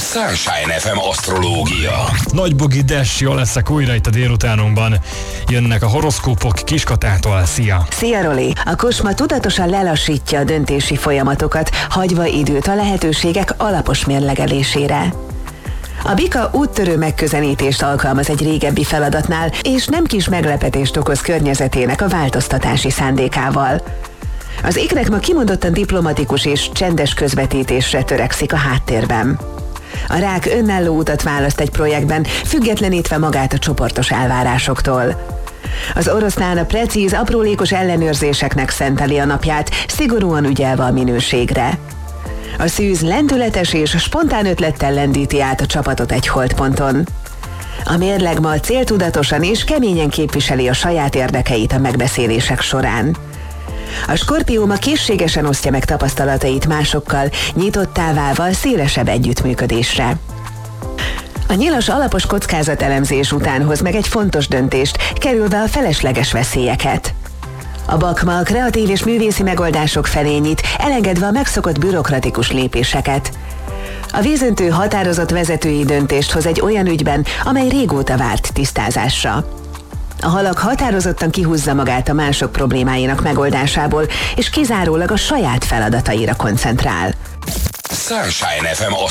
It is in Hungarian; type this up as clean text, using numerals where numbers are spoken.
Sunshine FM asztrológia. Nagybogi Des, jól leszek újra itt a délutánunkban. Jönnek a horoszkópok Kiskatától. Szia! Szia, Roli! A kosma tudatosan lelassítja a döntési folyamatokat, hagyva időt a lehetőségek alapos mérlegelésére. A bika úttörő megközelítést alkalmaz egy régebbi feladatnál, és nem kis meglepetést okoz környezetének a változtatási szándékával. Az ikrek ma kimondottan diplomatikus és csendes közvetítésre törekszik a háttérben. A rák önálló utat választ egy projektben, függetlenítve magát a csoportos elvárásoktól. Az orosznál a precíz, aprólékos ellenőrzéseknek szenteli a napját, szigorúan ügyelve a minőségre. A szűz lendületes és spontán ötlettel lendíti át a csapatot egy holdponton. A mérleg ma céltudatosan és keményen képviseli a saját érdekeit a megbeszélések során. A Skorpió ma készségesen osztja meg tapasztalatait másokkal, nyitottá válva szélesebb együttműködésre. A Nyilas alapos kockázatelemzés után hoz meg egy fontos döntést, kerülve a felesleges veszélyeket. A Bak ma a kreatív és művészi megoldások felé nyit, elengedve a megszokott bürokratikus lépéseket. A Vízöntő határozott vezetői döntést hoz egy olyan ügyben, amely régóta várt tisztázásra. A Halak határozottan kihúzza magát a mások problémáinak megoldásából, és kizárólag a saját feladataira koncentrál. Sunshine FM